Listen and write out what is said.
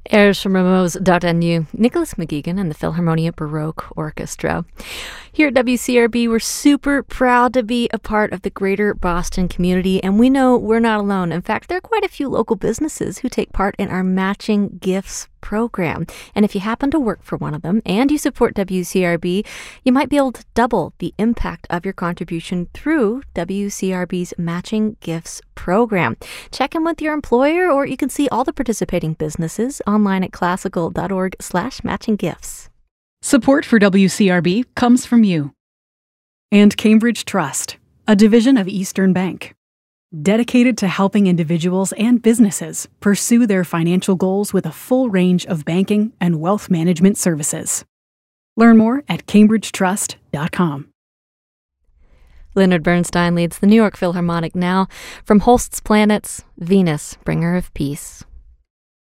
Airs from Ramos.nu, Nicholas McGeegan and the Philharmonia Baroque Orchestra. Here at WCRB, we're super proud to be a part of the greater Boston community, and we know we're not alone. In fact, there are quite a few local businesses who take part in our Matching Gifts program. And if you happen to work for one of them and you support WCRB, you might be able to double the impact of your contribution through WCRB's Matching Gifts program. Check in with your employer, or you can see all the participating businesses online at classical.org/matchinggifts. Support for WCRB comes from you. And Cambridge Trust, a division of Eastern Bank, dedicated to helping individuals and businesses pursue their financial goals with a full range of banking and wealth management services. Learn more at cambridgetrust.com. Leonard Bernstein leads the New York Philharmonic now. From Holst's Planets, Venus, Bringer of Peace.